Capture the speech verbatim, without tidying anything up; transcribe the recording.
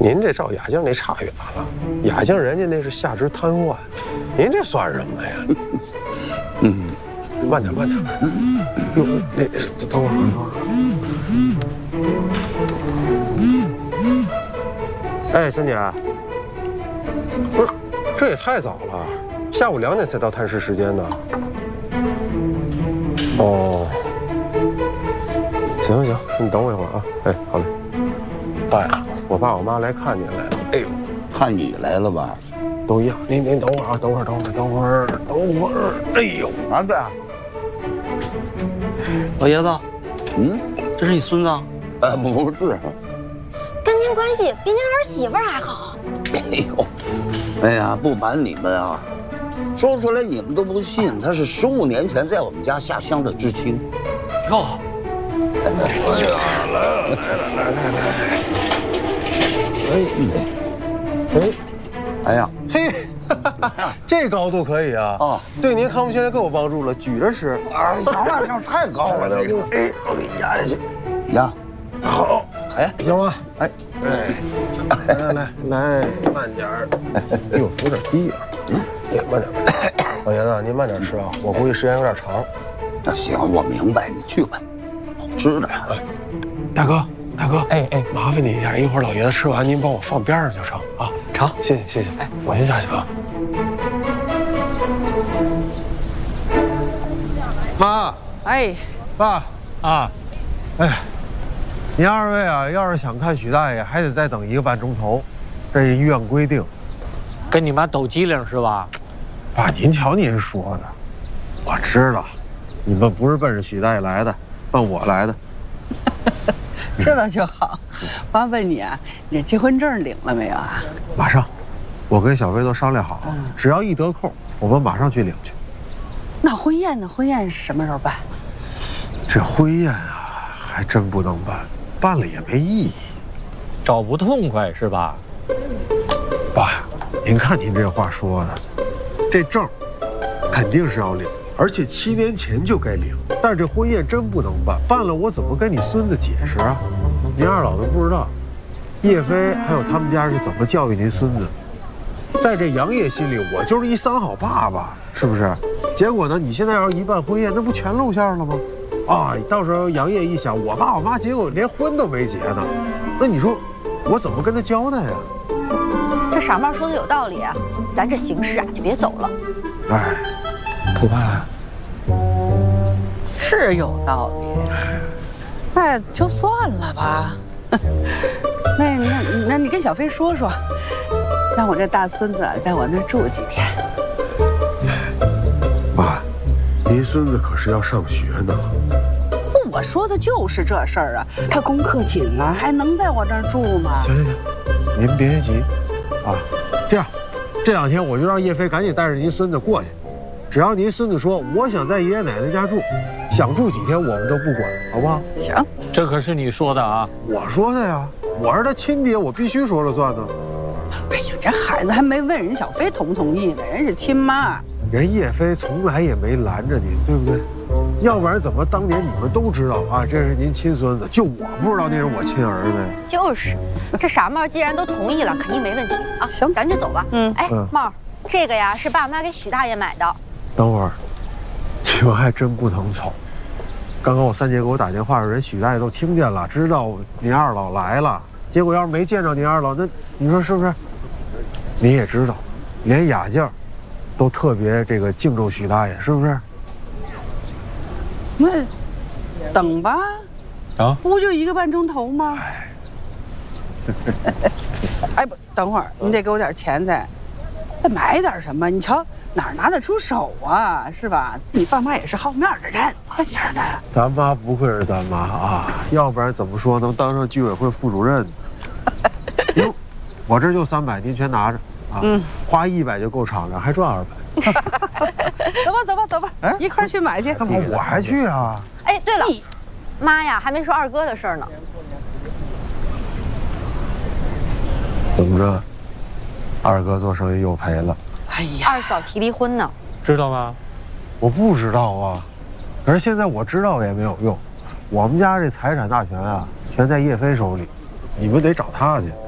您这照雅静那差远了，雅静人家那是下肢瘫痪，您这算什么呀？嗯，慢点慢点。哟，那等会儿等会儿。哎，三姐，不是，这也太早了，下午两点才到探视时间呢。哦，行行，你等我一会儿啊。哎，好嘞。爸呀，我爸我妈来看您来了。哎呦， 看你来了吧？ 都一样。您您等会儿啊，等会儿等会儿等会儿等会儿。哎呦， 儿子， 老爷子， 嗯， 这是你孙子？ 呃，不是。 跟您关系比您儿媳妇儿还好。 哎呦，哎呀，不瞒你们啊，说出来你们都不信，他是十五年前在我们家下乡的知青。 哟， 来了来了来来来。哎哎哎呀， 嘿，这高度可以啊！ 啊， 对您康复训练更有帮助了，举着吃。 啊，上往上太高了，这个。 哎，我给你压下去。 呀， 好， 哎， 行吗？ 哎， 哎，来来来来，慢点儿。哎呦，有点低啊。哎，慢点儿。老爷子，您慢点吃啊，我估计时间有点长。 那行，我明白，你去吧，好吃的。 大哥，大哥， 哎哎， 麻烦你一下，一会儿老爷子吃完，您帮我放边上就成啊。 成， 谢谢谢谢。哎，我先下去啊。妈， 哎， 爸， 啊， 哎，您二位啊，要是想看许大爷，还得再等一个半钟头，这医院规定。 跟你妈抖机灵是吧？ 爸，您瞧您说的，我知道，你们不是奔着许大爷来的，奔我来的。 知道就好。妈问你啊，你结婚证领了没有啊？ 马上，我跟小飞都商量好了，只要一得空，我们马上去领去。 那婚宴呢？婚宴什么时候办？ 这婚宴啊，还真不能办，办了也没意义。 找不痛快是吧？ 爸，您看您这话说的，这证肯定是要领，而且七年前就该领。但是这婚宴真不能办，办了我怎么跟你孙子解释啊？您二老都不知道，叶飞还有他们家是怎么教育您孙子。在这杨业心里，我就是一三好爸爸，是不是？结果呢，你现在要是一办婚宴，那不全露馅了吗？啊，到时候杨业一想，我爸我妈结果连婚都没结呢，那你说我怎么跟他交代呀？ 这傻帽说的有道理啊，咱这形式啊就别走了。 哎， 不怕。 是有道理，那就算了吧。那那那你跟小飞说说，让我这大孙子在我那儿住几天。 爸，您孙子可是要上学呢。 我说的就是这事儿啊，他功课紧了，还能在我这儿住吗？ 行行行，您别急，啊，这样，这两天我就让叶飞赶紧带着您孙子过去。只要您孙子说我想在爷爷奶奶家住，想住几天我们都不管，好不好？ 行， 这可是你说的啊！ 我说的呀，我是他亲爹，我必须说了算呢。 哎呀，这孩子还没问人小飞同不同意呢，人是亲妈。 人叶飞从来也没拦着您，对不对？要不然怎么当年你们都知道啊，这是您亲孙子，就我不知道那是我亲儿子呀？ 就是，这傻帽既然都同意了，肯定没问题啊。 行， 咱就走吧。 嗯， 哎，帽，这个呀是爸妈给许大爷买的。 等会儿，你们还真不能走。刚刚我三姐给我打电话，人许大爷都听见了，知道您二老来了。结果要是没见着您二老，那你说是不是？您也知道，连雅静都特别这个敬重许大爷，是不是？ 那等吧， 啊， 不就一个半钟头吗？哎不，等会儿你得给我点钱再，再买点什么？你瞧哪儿拿得出手啊？是吧？你爸妈也是好面的人，快点的。 咱妈不愧是咱妈啊，要不然怎么说能当上居委会副主任呢？哟，我这就三百，您全拿着啊。嗯，花一百就够敞亮，还赚二百。 走吧走吧走吧，哎，一块儿去买去。 干嘛我还去啊？ 哎，对了，妈呀，还没说二哥的事儿呢。 怎么着？二哥做生意又赔了。 哎呀， 二嫂提离婚呢， 知道吗？ 我不知道啊，可是现在我知道也没有用，我们家这财产大权啊，全在叶飞手里，你们得找他去。